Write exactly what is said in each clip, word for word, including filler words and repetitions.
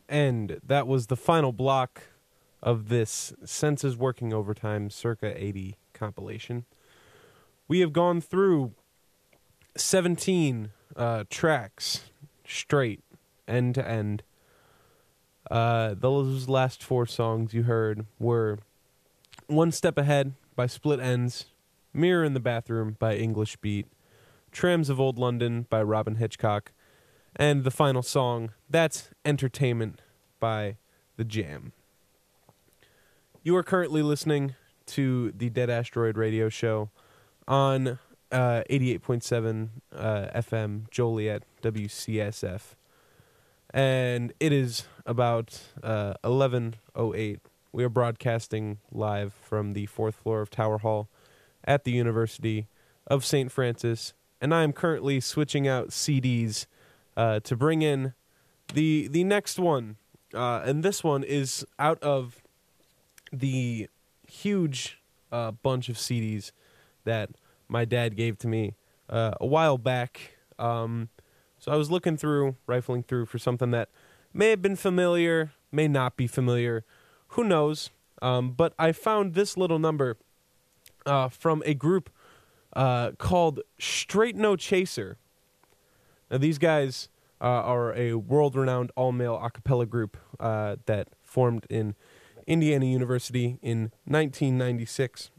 And that was the final block of this Senses Working Overtime circa eighty compilation. We have gone through seventeen uh, tracks straight, end to end. Uh, those last four songs you heard were One Step Ahead by Split Enz, Mirror in the Bathroom by English Beat, Trams of Old London by Robin Hitchcock, and the final song, That's Entertainment by The Jam. You are currently listening to the Dead Asteroid Radio Show on uh, eighty-eight point seven uh, F M Joliet W C S F. And it is about uh, eleven oh eight. We are broadcasting live from the fourth floor of Tower Hall at the University of Saint Francis. And I am currently switching out C Ds uh, to bring in the the next one. Uh, and this one is out of the huge uh, bunch of C Ds that my dad gave to me uh, a while back. Um, so I was looking through, rifling through for something that may have been familiar, may not be familiar, who knows. Um, but I found this little number uh, from a group uh, called Straight No Chaser. Now these guys uh, are a world-renowned all-male a cappella group uh, that formed in Indiana University in nineteen ninety-six.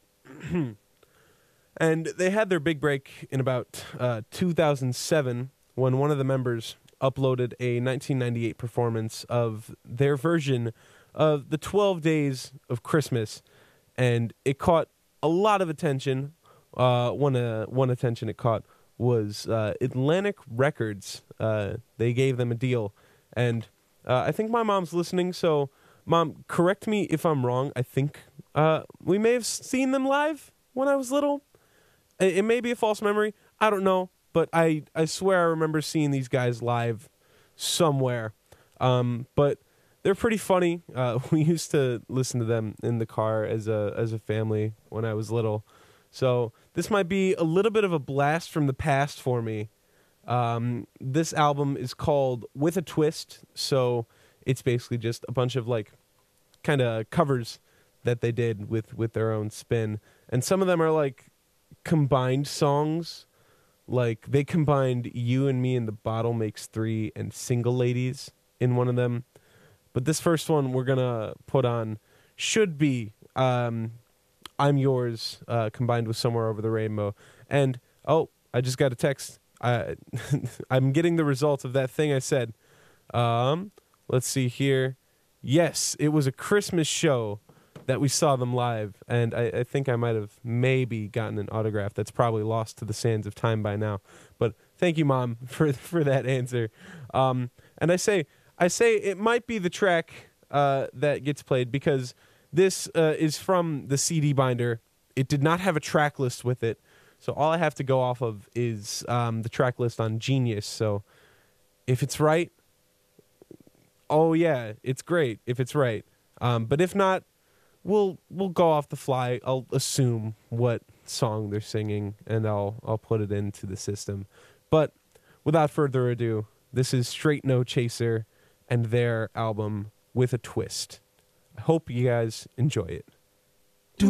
And they had their big break in about uh, two thousand seven when one of the members uploaded a nineteen ninety-eight performance of their version of the twelve Days of Christmas, and it caught a lot of attention. Uh, one, uh, one attention it caught was uh, Atlantic Records. Uh, they gave them a deal, and uh, I think my mom's listening, so Mom, correct me if I'm wrong. I think uh, we may have seen them live when I was little. It, it may be a false memory. I don't know. But I, I swear I remember seeing these guys live somewhere. Um, but they're pretty funny. Uh, we used to listen to them in the car as a as a family when I was little. So this might be a little bit of a blast from the past for me. Um, this album is called With a Twist. So it's basically just a bunch of like kind of covers that they did with, with their own spin. And some of them are like combined songs. Like they combined You and Me and the Bottle Makes Three and Single Ladies in one of them. But this first one we're going to put on should be um, I'm Yours uh, combined with Somewhere Over the Rainbow. And, oh, I just got a text. I, I'm getting the results of that thing I said. Um... Let's see here. Yes, it was a Christmas show that we saw them live, and I, I think I might have maybe gotten an autograph that's probably lost to the sands of time by now. But thank you, Mom, for for that answer. Um, and I say I say it might be the track uh, that gets played because this uh, is from the C D binder. It did not have a track list with it, so all I have to go off of is um, the track list on Genius. So if it's right, oh yeah, it's great if it's right. Um, but if not, we'll we'll go off the fly. I'll assume what song they're singing, and I'll I'll put it into the system. But without further ado, this is Straight No Chaser and their album With a Twist. I hope you guys enjoy it.